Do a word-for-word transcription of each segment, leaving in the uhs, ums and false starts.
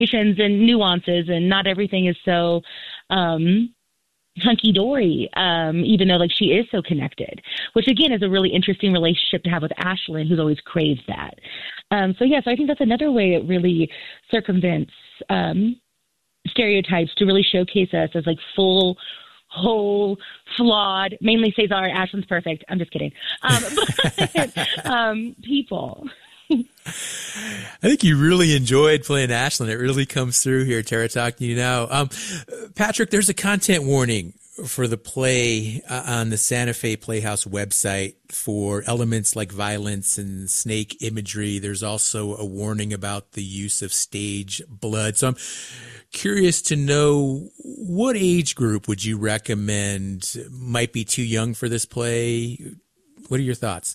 and nuances, and not everything is so um, hunky-dory, um, even though like she is so connected, which again is a really interesting relationship to have with Ashlyn, who's always craved that. Um, so yeah, so I think that's another way it really circumvents um, stereotypes to really showcase us as like full, whole, flawed, mainly Cesar, Ashlyn's perfect. I'm just kidding. Um, but, um, people. I think you really enjoyed playing Ashlyn. It really comes through here, Tara, talking to you now. Um, Patrick, there's a content warning for the play uh, on the Santa Fe Playhouse website for elements like violence and snake imagery. There's also a warning about the use of stage blood. So I'm curious to know, what age group would you recommend might be too young for this play? What are your thoughts?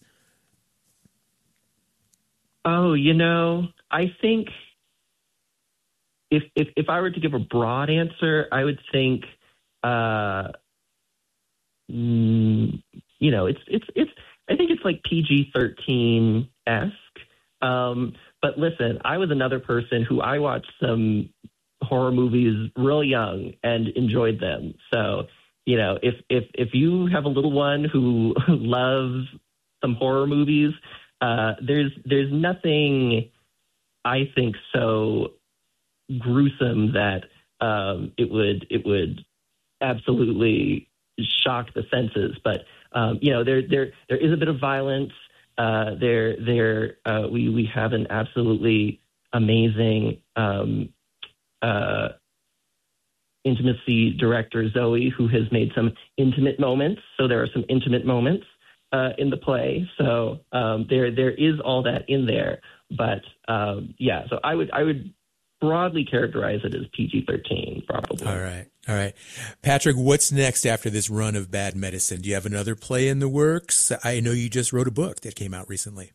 Oh, you know, I think if if if I were to give a broad answer, I would think, uh, mm, you know, it's it's it's. I think it's like P G thirteen esque. Um, but listen, I was another person who I watched some horror movies real young and enjoyed them. So, you know, if if if you have a little one who loves some horror movies, Uh, there's there's nothing, I think, so gruesome that um, it would it would absolutely shock the senses. But um, you know, there there there is a bit of violence. Uh, there there uh, we we have an absolutely amazing um, uh, intimacy director, Zoe, who has made some intimate moments. So there are some intimate moments Uh, in the play, so um, there there is all that in there, but um, yeah. So I would I would broadly characterize it as P G thirteen, probably. All right, all right, Patrick. What's next after this run of Bad Medicine? Do you have another play in the works? I know you just wrote a book that came out recently.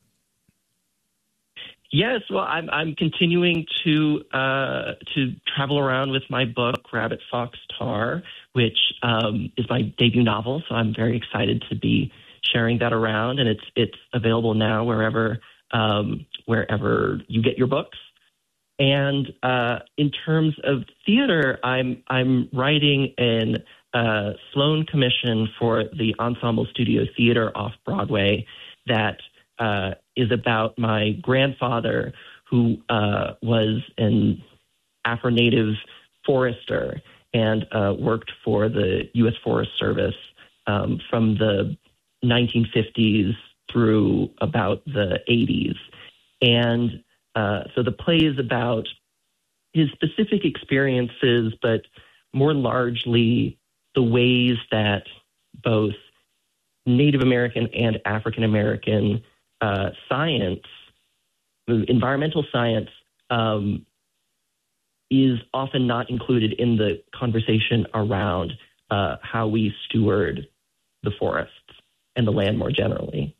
Yes, well, I'm I'm continuing to uh, to travel around with my book, Rabbit Fox Tar, which um, is my debut novel. So I'm very excited to be sharing that around, and it's it's available now wherever um, wherever you get your books. And uh, in terms of theater, I'm I'm writing an uh, Sloan commission for the Ensemble Studio Theater off Broadway that uh, is about my grandfather, who uh, was an Afro-Native forester and uh, worked for the U S Forest Service um, from the nineteen fifties through about the eighties. And uh, so the play is about his specific experiences, but more largely the ways that both Native American and African American uh, science, environmental science, um, is often not included in the conversation around uh, how we steward the forests and the land more generally.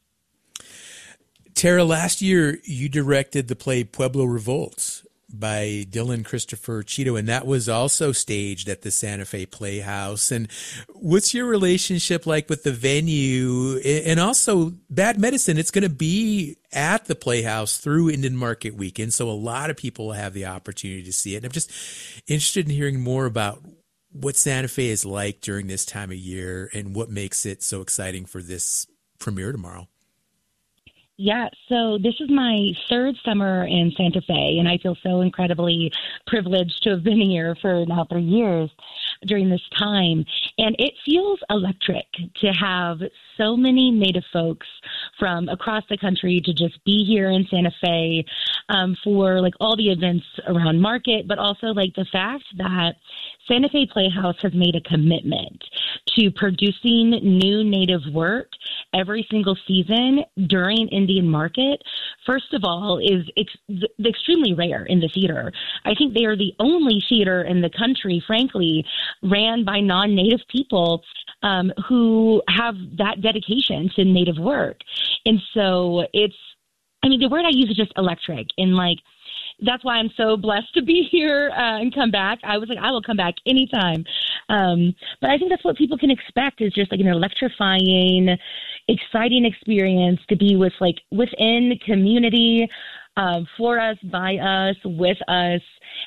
Tara, last year you directed the play Pueblo Revolts by Dylan Christopher Cheeto, and that was also staged at the Santa Fe Playhouse. And what's your relationship like with the venue? And also Bad Medicine, it's going to be at the Playhouse through Indian Market Weekend, so a lot of people will have the opportunity to see it. And I'm just interested in hearing more about what Santa Fe is like during this time of year and what makes it so exciting for this premiere tomorrow. Yeah, so this is my third summer in Santa Fe, and I feel so incredibly privileged to have been here for now three years during this time. And it feels electric to have so many Native folks from across the country to just be here in Santa Fe um, for like all the events around Market, but also like the fact that Santa Fe Playhouse has made a commitment to producing new Native work every single season during Indian Market, first of all, is ex- extremely rare in the theater. I think they are the only theater in the country, frankly, ran by non-Native people um, who have that dedication to Native work. And so it's, I mean, the word I use is just electric. And like, that's why I'm so blessed to be here uh, and come back. I was like, I will come back anytime. Um, but I think that's what people can expect is just like an electrifying, exciting experience to be with like within community um, for us, by us, with us.